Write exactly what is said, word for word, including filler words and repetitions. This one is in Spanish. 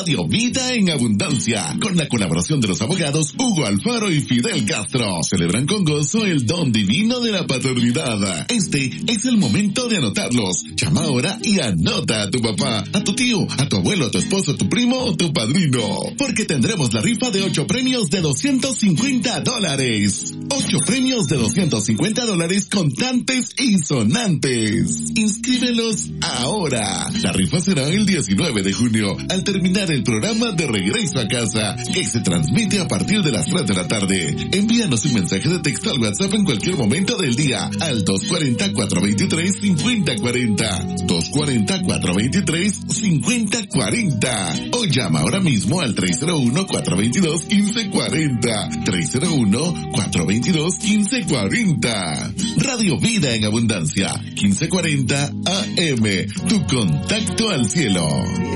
Radio Vida en Abundancia, con la colaboración de los abogados Hugo Alfaro y Fidel Castro. Celebran con gozo el don divino de la paternidad. Este es el momento de anotarlos. Llama ahora y anota a tu papá, a tu tío, a tu abuelo, a tu esposo, a tu primo o tu padrino. Porque tendremos la rifa de ocho premios de doscientos cincuenta dólares. Ocho premios de doscientos cincuenta dólares contantes y sonantes. Inscríbelos ahora. La rifa será el diecinueve de junio, al terminar el programa de Regreso a Casa, que se transmite a partir de las tres de la tarde. Envíanos un mensaje de texto al WhatsApp en cualquier momento del día al dos cuatro cero, cuatro dos tres, cinco cero cuatro cero, dos cuatro cero, cuatro dos tres, cinco cero cuatro cero, o llama ahora mismo al tres cero uno, cuatro dos dos, uno cinco cuatro cero, tres cero uno, cuatro dos dos, uno cinco cuatro cero. Radio Vida en Abundancia, quince cuarenta A M, tu contacto al cielo.